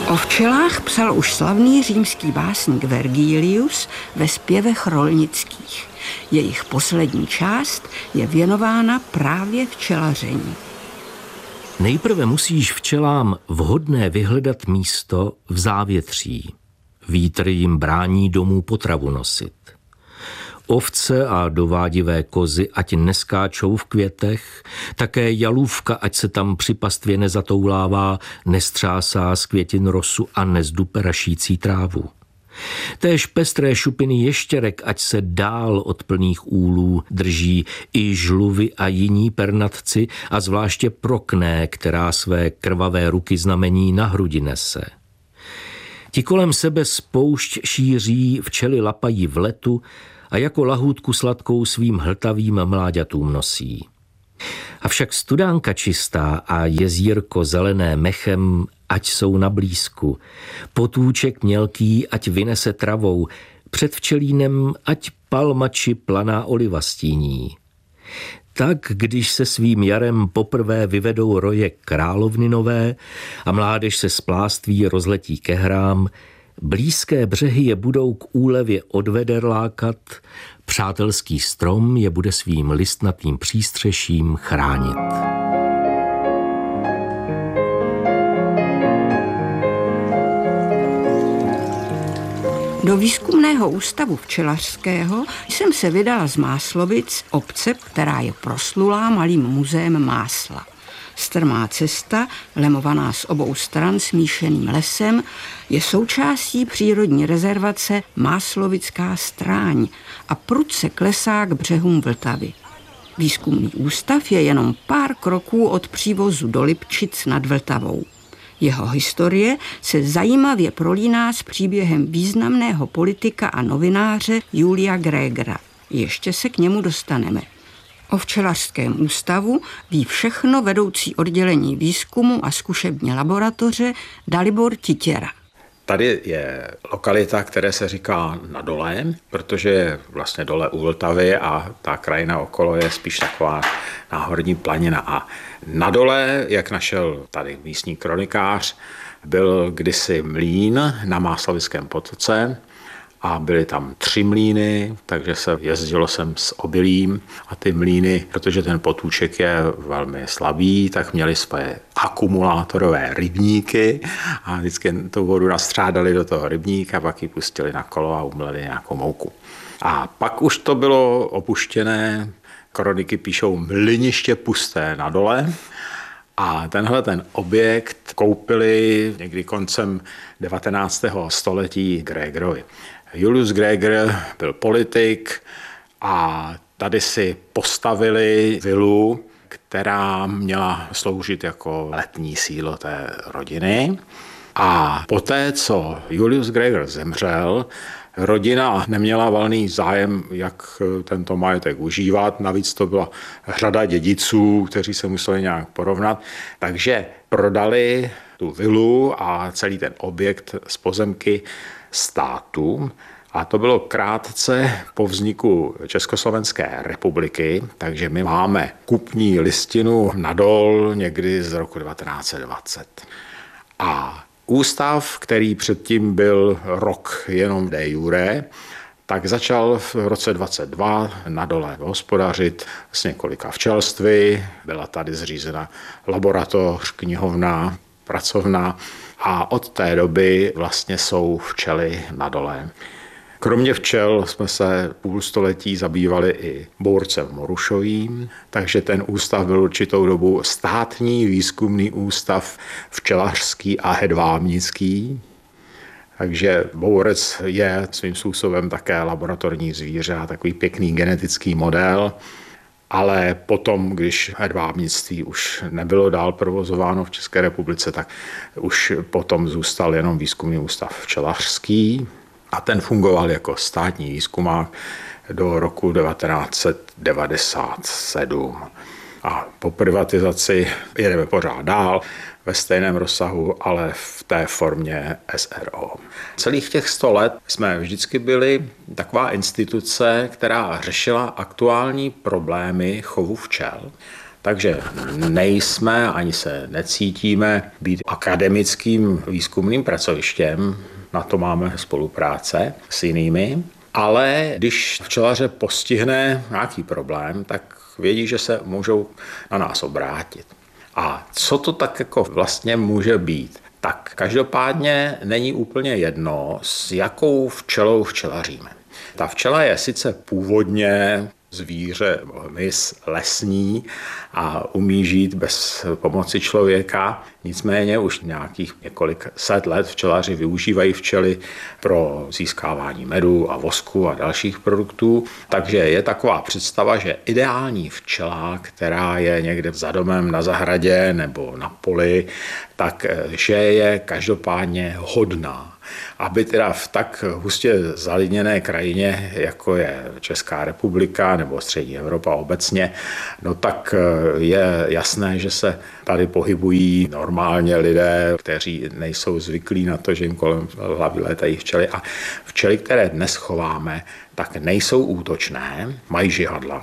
O včelách psal už slavný římský básník Vergilius ve zpěvech rolnických. Jejich poslední část je věnována právě včelaření. Nejprve musíš včelám vhodné vyhledat místo v závětří. Vítr jim brání domů potravu nosit. Ovce a dovádivé kozy ať neskáčou v květech, také jalůvka ať se tam při pastvě nezatoulává, nestřásá z květin rosu a nezdupe rašící trávu. Též pestré šupiny ještěrek ať se dál od plných úlů drží i žluvy a jiní pernatci a zvláště prokné, která své krvavé ruky znamení na hrudi nese. Ti kolem sebe spoušť šíří, včely lapají v letu a jako lahůdku sladkou svým hltavým mláďatům nosí. Avšak studánka čistá a jezírko zelené mechem, ať jsou na blízku, potůček mělký, ať vynese travou, před včelínem, ať palmači planá oliva stíní. Tak, když se svým jarem poprvé vyvedou roje královny nové a mládež se z pláství rozletí ke hrám, blízké břehy je budou k úlevě od veder lákat, přátelský strom je bude svým listnatým přístřeším chránit. Do výzkumného ústavu včelařského jsem se vydala z Máslovic, obce, která je proslulá malým muzeem másla. Strmá cesta, lemovaná z obou stran smíšeným lesem, je součástí přírodní rezervace Máslovická stráň a prudce klesá k břehům Vltavy. Výzkumný ústav je jenom pár kroků od přívozu do Lipčic nad Vltavou. Jeho historie se zajímavě prolíná s příběhem významného politika a novináře Julia Gregera. Ještě se k němu dostaneme. O včelařském ústavu ví všechno vedoucí oddělení výzkumu a zkušební laboratoře Dalibor Titěra. Tady je lokalita, které se říká Na Dole, protože je vlastně dole u Vltavy a ta krajina okolo je spíš taková náhorní planina. A Na Dole, jak našel tady místní kronikář, byl kdysi mlýn na Máslovickém potoce a byly tam 3 mlýny, takže se jezdilo sem s obilím a ty mlýny, protože ten potůček je velmi slabý, tak měli svoje akumulátorové rybníky a vždycky tu vodu nastřádali do toho rybníka a pak ji pustili na kolo a umleli nějakou mouku. A pak už to bylo opuštěné, kroniky píšou mlyniště pusté Na Dole. A tenhle ten objekt koupili někdy koncem 19. století Gregerovi. Julius Greger byl politik a tady si postavili vilu, která měla sloužit jako letní sídlo té rodiny. A poté, co Julius Greger zemřel, rodina neměla valný zájem, jak tento majetek užívat. Navíc to byla řada dědiců, kteří se museli nějak porovnat. Takže prodali tu vilu a celý ten objekt z pozemky státu. A to bylo krátce po vzniku Československé republiky, takže my máme kupní listinu na Dol někdy z roku 1920. A ústav, který předtím byl rok jenom de jure, tak začal v roce 22 Na Dole hospodařit s několika včelstvy. Byla tady zřízena laboratoř, knihovna, pracovna a od té doby vlastně jsou včely Na Dole. Kromě včel jsme se půl století zabývali i bourcem morušovým, takže ten ústav byl určitou dobu státní výzkumný ústav včelařský a hedvábnický. Takže bourec je svým způsobem také laboratorní zvíře a takový pěkný genetický model. Ale potom, když hedvábnictví už nebylo dál provozováno v České republice, tak už potom zůstal jenom výzkumný ústav včelařský a ten fungoval jako státní výzkumák do roku 1997. A po privatizaci jedeme pořád dál ve stejném rozsahu, ale v té formě SRO. Celých těch 100 let jsme vždycky byli taková instituce, která řešila aktuální problémy chovu včel. Takže nejsme, ani se necítíme být akademickým výzkumným pracovištěm, na to máme spolupráce s jinými, ale když včelaře postihne nějaký problém, tak vědí, že se můžou na nás obrátit. A co to tak jako vlastně může být? Tak každopádně není úplně jedno, s jakou včelou včelaříme. Ta včela je sice původně zvíře, hmyz lesní a umí žít bez pomoci člověka. Nicméně už nějakých několik set let včelaři využívají včely pro získávání medu a vosku a dalších produktů. Takže je taková představa, že ideální včela, která je někde za domem na zahradě nebo na poli, takže je každopádně hodná. Aby teda v tak hustě zalidněné krajině, jako je Česká republika nebo střední Evropa obecně, no tak je jasné, že se tady pohybují normálně lidé, kteří nejsou zvyklí na to, že jim kolem hlavy létají včely. A včely, které dnes chováme, tak nejsou útočné, mají žihadla,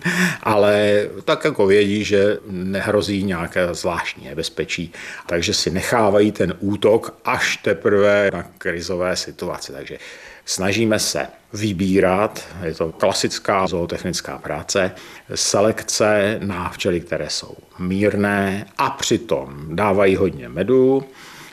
ale tak jako vědí, že nehrozí nějaké zvláštní nebezpečí, takže si nechávají ten útok až teprve na krizové situace. Takže snažíme se vybírat, je to klasická zootechnická práce, selekce na včely, které jsou mírné a přitom dávají hodně medu,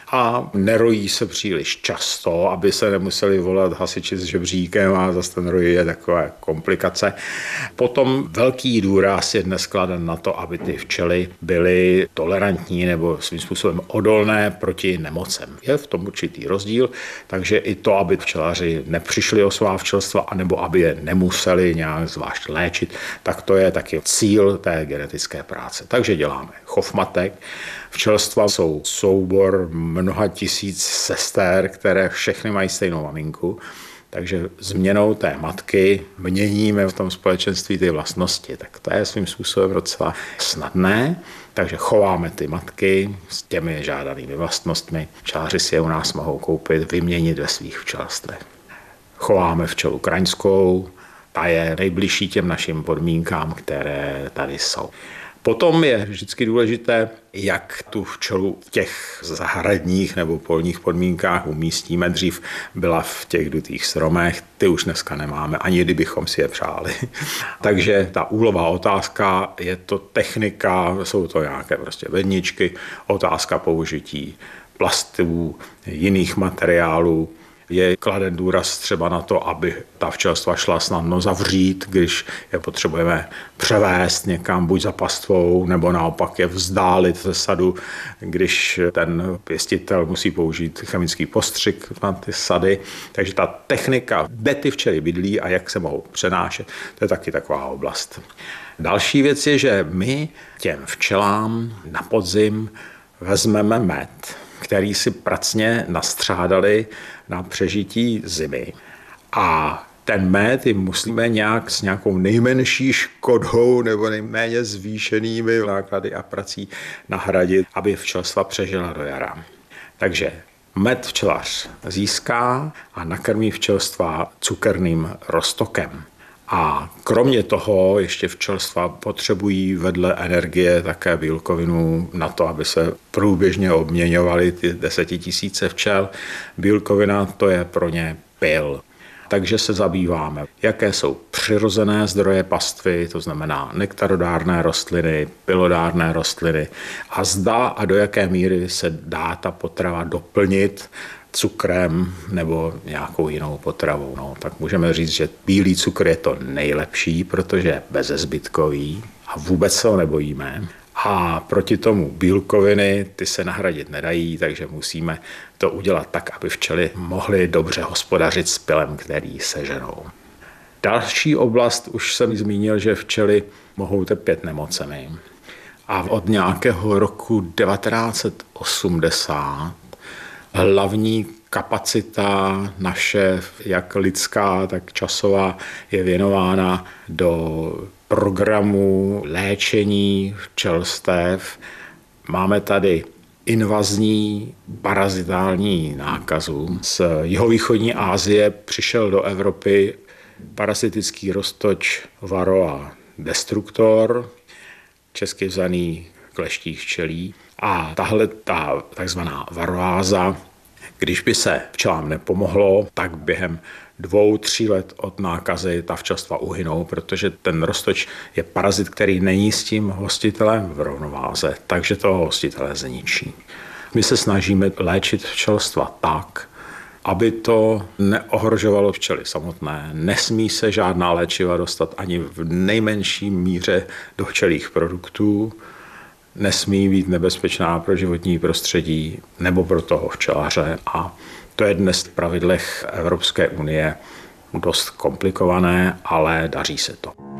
a nerojí se příliš často, aby se nemuseli volat hasiči s žebříkem a zase ten roj je takové komplikace. Potom velký důraz je dnes kladen na to, aby ty včely byly tolerantní nebo svým způsobem odolné proti nemocem. Je v tom určitý rozdíl, takže i to, aby včelaři nepřišli o svá včelstva, anebo aby je nemuseli nějak zvlášť léčit, tak to je taky cíl té genetické práce. Takže děláme chov matek. Včelstva jsou soubor mnoha tisíc sester, které všechny mají stejnou maminku, takže změnou té matky měníme v tom společenství ty vlastnosti. Tak to je svým způsobem docela snadné, takže chováme ty matky s těmi žádanými vlastnostmi. Včelaři si je u nás mohou koupit, vyměnit ve svých včelstvech. Chováme včelu kraňskou, ta je nejbližší těm našim podmínkám, které tady jsou. Potom je vždycky důležité, jak tu včelu v těch zahradních nebo polních podmínkách umístíme. Dřív byla v těch dutých stromech, ty už dneska nemáme, ani kdybychom si je přáli. Takže ta úlová otázka, je to technika, jsou to nějaké prostě bedničky, otázka použití plastů, jiných materiálů. Je kladen důraz třeba na to, aby ta včelstva šla snadno zavřít, když je potřebujeme převést někam buď za pastvou, nebo naopak je vzdálit ze sadu, když ten pěstitel musí použít chemický postřik na ty sady. Takže ta technika, kde ty včely bydlí a jak se mohou přenášet, to je taky taková oblast. Další věc je, že my těm včelám na podzim vezmeme med, který si pracně nastřádali na přežití zimy. A ten med jim musíme nějak s nějakou nejmenší škodou nebo nejméně zvýšenými náklady a prací nahradit, aby včelstva přežila do jara. Takže med včelař získá a nakrmí včelstva cukerným roztokem. A kromě toho ještě včelstva potřebují vedle energie také bílkovinu na to, aby se průběžně obměňovaly ty 10 000 včel. Bílkovina to je pro ně pyl. Takže se zabýváme, jaké jsou přirozené zdroje pastvy, to znamená nektarodárné rostliny, pylodárné rostliny a zda a do jaké míry se dá ta potrava doplnit cukrem nebo nějakou jinou potravou. No, tak můžeme říct, že bílý cukr je to nejlepší, protože je bezezbytkový a vůbec se ho nebojíme. A proti tomu bílkoviny, ty se nahradit nedají, takže musíme to udělat tak, aby včely mohly dobře hospodařit s pylem, který seženou. Další oblast, už jsem zmínil, že včely mohou trpět nemocemi. A od nějakého roku 1980 hlavní kapacita naše, jak lidská, tak časová, je věnována do programu léčení včelstev. Máme tady invazní parazitální nákazu. Z jihovýchodní Asie přišel do Evropy parasitický roztoč Varroa destructor. česky vzaný kleštích včelí. A tahle ta takzvaná varoáza, když by se včelám nepomohlo, tak během 2-3 let od nákazy ta včelstva uhynou, protože ten roztoč je parazit, který není s tím hostitelem v rovnováze, takže toho hostitele zničí. My se snažíme léčit včelstva tak, aby to neohrožovalo včely samotné. Nesmí se žádná léčiva dostat ani v nejmenší míře do včelích produktů, nesmí být nebezpečná pro životní prostředí nebo pro toho včelaře a to je dnes v pravidlech Evropské unie dost komplikované, ale daří se to.